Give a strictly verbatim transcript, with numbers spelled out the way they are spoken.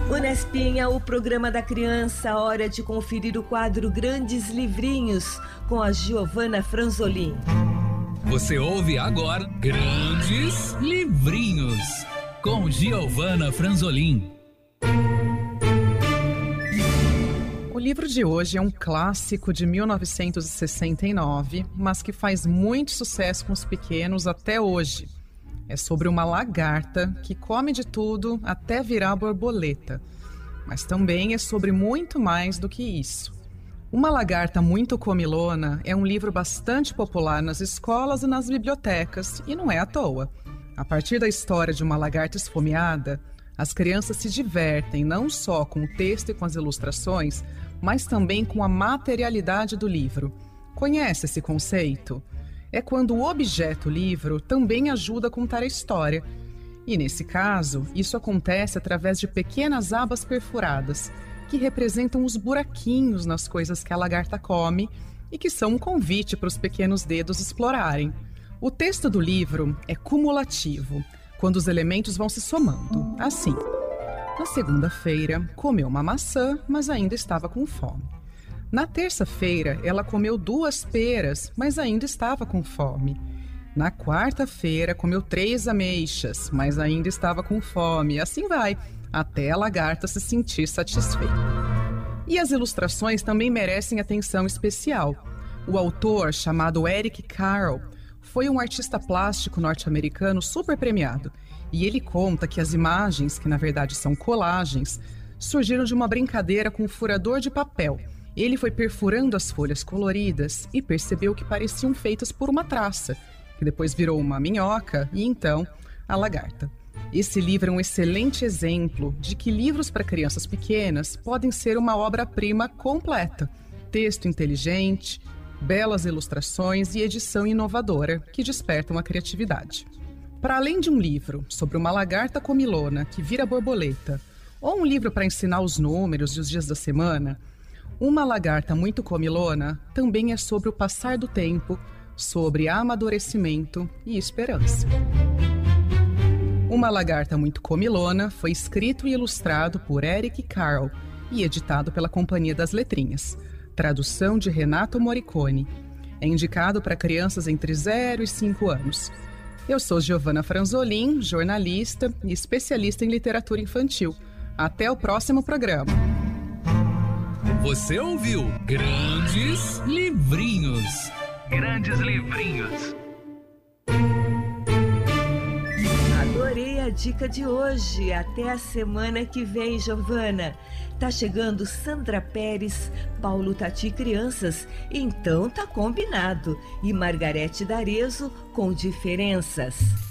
Unespinha, o programa da criança, hora de conferir o quadro Grandes Livrinhos com a Giovana Franzolin. Você ouve agora Grandes Livrinhos com Giovana Franzolin. O livro de hoje é um clássico de mil novecentos e sessenta e nove, mas que faz muito sucesso com os pequenos até hoje. É sobre uma lagarta que come de tudo até virar borboleta. Mas também é sobre muito mais do que isso. Uma Lagarta Muito Comilona é um livro bastante popular nas escolas e nas bibliotecas, e não é à toa. A partir da história de uma lagarta esfomeada, as crianças se divertem não só com o texto e com as ilustrações, mas também com a materialidade do livro. Conhece esse conceito? É quando o objeto livro também ajuda a contar a história. E nesse caso, isso acontece através de pequenas abas perfuradas, que representam os buraquinhos nas coisas que a lagarta come e que são um convite para os pequenos dedos explorarem. O texto do livro é cumulativo, quando os elementos vão se somando. Assim, na segunda-feira, comeu uma maçã, mas ainda estava com fome. Na terça-feira, ela comeu duas peras, mas ainda estava com fome. Na quarta-feira, comeu três ameixas, mas ainda estava com fome. Assim vai, até a lagarta se sentir satisfeita. E as ilustrações também merecem atenção especial. O autor, chamado Eric Carle, foi um artista plástico norte-americano super premiado. E ele conta que as imagens, que na verdade são colagens, surgiram de uma brincadeira com um furador de papel. Ele foi perfurando as folhas coloridas e percebeu que pareciam feitas por uma traça, que depois virou uma minhoca e então a lagarta. Esse livro é um excelente exemplo de que livros para crianças pequenas podem ser uma obra-prima completa. Texto inteligente, belas ilustrações e edição inovadora que despertam a criatividade. Para além de um livro sobre uma lagarta comilona que vira borboleta, ou um livro para ensinar os números e os dias da semana, Uma Lagarta Muito Comilona também é sobre o passar do tempo, sobre amadurecimento e esperança. Uma Lagarta Muito Comilona foi escrito e ilustrado por Eric Carle e editado pela Companhia das Letrinhas. Tradução de Renato Morricone. É indicado para crianças entre zero e cinco anos. Eu sou Giovana Franzolin, jornalista e especialista em literatura infantil. Até o próximo programa. Você ouviu Grandes Livrinhos. Grandes Livrinhos. Adorei a dica de hoje. Até a semana que vem, Giovana. Tá chegando Sandra Pérez, Paulo Tati Crianças, então tá combinado. E Margarete D'Arezzo com Diferenças.